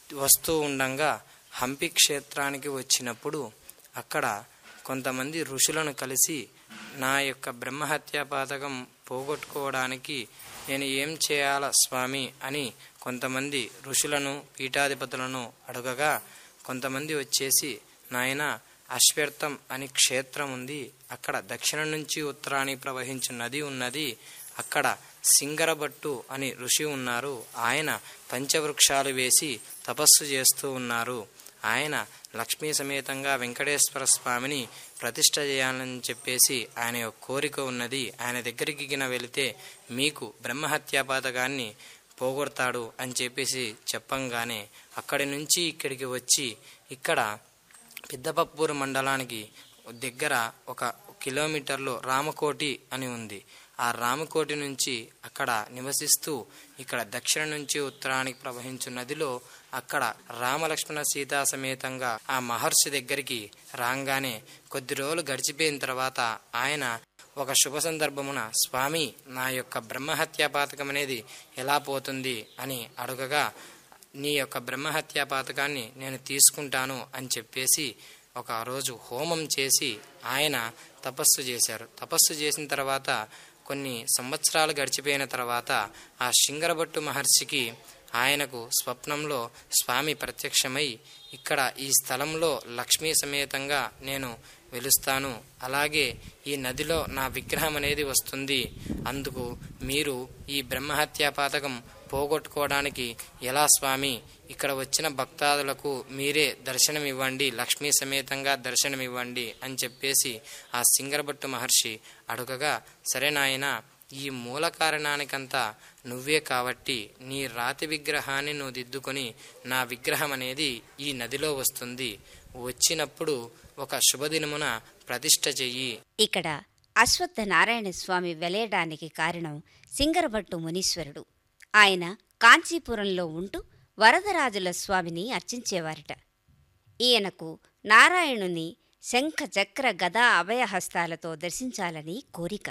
వస్తూ ఉండంగా హంపి క్షేత్రానికి వచ్చినప్పుడు అక్కడ కొంతమంది ఋషులను కలిసి నా యొక్క బ్రహ్మహత్యా పాతకం పోగొట్టుకోవడానికి నేను ఏం చేయాల స్వామి అని కొంతమంది ఋషులను పీఠాధిపతులను అడగగా కొంతమంది వచ్చేసి నాయన అశ్వర్థం అని క్షేత్రం ఉంది, అక్కడ దక్షిణం నుంచి ఉత్తరానికి ప్రవహించే నది ఉన్నది, అక్కడ సింగరభట్టు అని ఋషి ఉన్నారు, ఆయన పంచవృక్షాలు వేసి తపస్సు చేస్తూ ఉన్నారు, ఆయన లక్ష్మీ సమేతంగా వెంకటేశ్వర స్వామిని ప్రతిష్ఠ చేయాలని చెప్పేసి ఆయన యొక్క కోరిక ఉన్నది, ఆయన దగ్గరికి గిన వెళితే మీకు బ్రహ్మహత్యా పాతకాన్ని పోగొడతాడు అని చెప్పేసి చెప్పంగానే అక్కడి నుంచి ఇక్కడికి వచ్చి ఇక్కడ పెద్దపప్పూరు మండలానికి దగ్గర 1 కిలోమీటర్లో రామకోటి అని ఉంది. ఆ రామకోటి నుంచి అక్కడ నివసిస్తూ ఇక్కడ దక్షిణం నుంచి ఉత్తరానికి ప్రవహించు నదిలో అక్కడ రామలక్ష్మణ సీతా సమేతంగా ఆ మహర్షి దగ్గరికి రాగానే కొద్ది రోజులు గడిచిపోయిన తర్వాత ఆయన ఒక శుభ సందర్భమున స్వామి నా యొక్క బ్రహ్మహత్యా పాతకం అనేది ఎలా పోతుంది అని అడగగా నీ యొక్క బ్రహ్మహత్యా పాతకాన్ని నేను తీసుకుంటాను అని చెప్పేసి ఒక రోజు హోమం చేసి ఆయన తపస్సు చేశారు. తపస్సు చేసిన తర్వాత కొన్ని సంవత్సరాలు గడిచిపోయిన తర్వాత ఆ సింగరభట్టు మహర్షికి ఆయనకు స్వప్నంలో స్వామి ప్రత్యక్షమై ఇక్కడ ఈ స్థలంలో లక్ష్మీ సమేతంగా నేను వెలుస్తాను, అలాగే ఈ నదిలో నా విగ్రహం అనేది వస్తుంది, అందుకు మీరు ఈ బ్రహ్మహత్యా పాతకం పోగొట్టుకోవడానికి ఎలా స్వామి, ఇక్కడ వచ్చిన భక్తాదులకు మీరే దర్శనం ఇవ్వండి, లక్ష్మీ సమేతంగా దర్శనం ఇవ్వండి అని చెప్పేసి ఆ సింగరభట్టు మహర్షి అడగగా సరే నాయనా ఈ మూల కారణానికంతా నువ్వే కాబట్టి నీ రాతి విగ్రహాన్ని నువ్వు దిద్దుకొని నా విగ్రహం అనేది ఈ నదిలో వస్తుంది, వచ్చినప్పుడు ఒక శుభదినమున ప్రతిష్ఠ చెయ్యి. ఇక్కడ అశ్వత్థ నారాయణ స్వామి వెలయడానికి కారణం సింగరభట్టు మునీశ్వరుడు. ఆయన కాంచీపురంలో ఉంటూ వరదరాజుల స్వామిని అర్చించేవారట. ఈయనకు నారాయణుని శంఖ చక్ర గదా అభయహస్తాలతో దర్శించాలని కోరిక.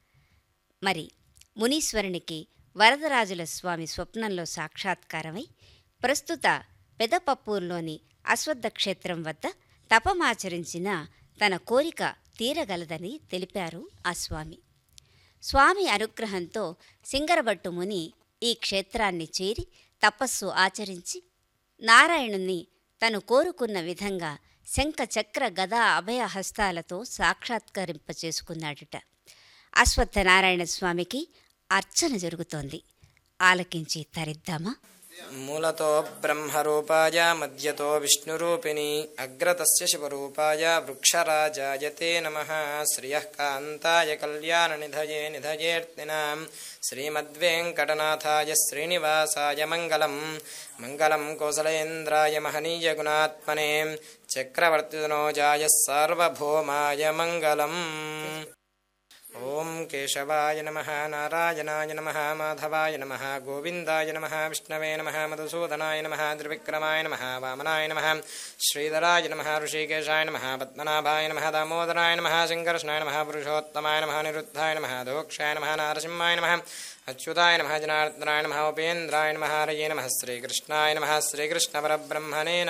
మరి మునీశ్వరునికి వరదరాజుల స్వామి స్వప్నంలో సాక్షాత్కారమై ప్రస్తుత పెదపప్పూర్లోని అశ్వత్థ క్షేత్రం వద్ద తపమాచరించిన తన కోరిక తీరగలదని తెలిపారు ఆ స్వామి. స్వామి అనుగ్రహంతో సింగరభట్టు ముని ఈ క్షేత్రాన్ని చేరి తపస్సు ఆచరించి నారాయణుణ్ణి తను కోరుకున్న విధంగా శంఖ చక్ర గదా అభయహస్తాలతో సాక్షాత్కరింపచేసుకున్నాడుట. అశ్వత్థనారాయణ స్వామికి అర్చన జరుగుతోంది. ఆలకించి తరిద్దామా. మూలతో బ్రహ్మరూపాయ మధ్యతో విష్ణురూపిణి అగ్రతస్య శివరూపాయ వృక్షరాజాయతే నమః. శ్రియః కాంతాయ కళ్యాణనిధయే నిధయేర్తినాం శ్రీమద్వేంకటనాథాయ శ్రీనివాసాయ మంగళం. మంగళం కోసలేంద్రాయ మహనీయ గుణాత్మనే చక్రవర్తితనోజాయ సార్వభౌమాయ మంగళం. ఓం కేశవాయ నమః, నారాయణాయ నమః, మాధవాయ నమః, గోవిందాయ నమః, విష్ణవే నమః, మధుసూదనాయ నమః, త్రివిక్రమాయ నమః, వామనాయ నమః, శ్రీధరాయ నమః, ఋషికేశాయ నమః, పద్మనాభాయ నమః, దామోదరాయ నమః, శంకర్షణాయ నమః, పురుషోత్తమాయ నమః, నిరుద్ధాయ నమః, దోక్షాయ నమః, నారసింహాయ నమః, అచ్యుతాయ నమః, జనార్దనాయ నమః, ఉపేంద్రాయ నమః, హరయే నమః, శ్రీకృష్ణాయ నమః, శ్రీకృష్ణ పరబ్రహ్మణే